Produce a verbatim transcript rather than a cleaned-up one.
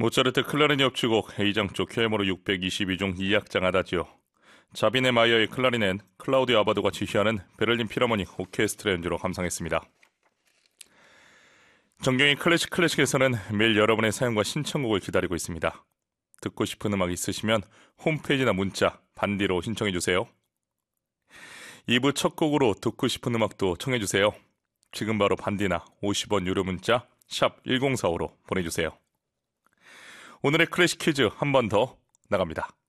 모차르트 클라리넷 협주곡 A장조 큐엠으로 육백이십이 종 이 악장 아다지오, 자비네 마이어의 클라리넷, 클라우디오 아바도가 지휘하는 베를린 필하모닉 오케스트라 연주로 감상했습니다. 정경희 클래식 클래식에서는 매일 여러분의 사연과 신청곡을 기다리고 있습니다. 듣고 싶은 음악 있으시면 홈페이지나 문자, 반디로 신청해주세요. 이 부 첫 곡으로 듣고 싶은 음악도 청해주세요. 지금 바로 반디나 오십 원 유료 문자 샵 일공사오로 보내주세요. 오늘의 클래식 퀴즈 한 번 더 나갑니다.